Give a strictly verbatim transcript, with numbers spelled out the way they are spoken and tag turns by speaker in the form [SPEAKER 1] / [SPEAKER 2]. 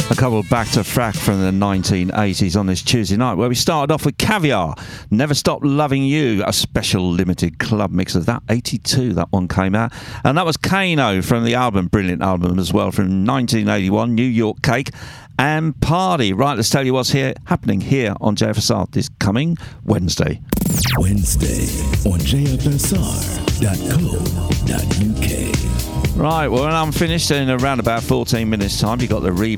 [SPEAKER 1] A couple back to frack from the nineteen eighties on this Tuesday night, where we started off with Caviar, Never Stop Loving You, a special limited club mix of that. eighty-two that one came out, and that was Kano from the album, brilliant album as well, from nineteen eighty-one, New York Cake and Party. Right, let's tell you what's here happening here on J F S R this coming Wednesday.
[SPEAKER 2] Wednesday on j f s r dot co dot u k.
[SPEAKER 1] Right, well, when I'm finished in around about fourteen minutes' time, you've got the replay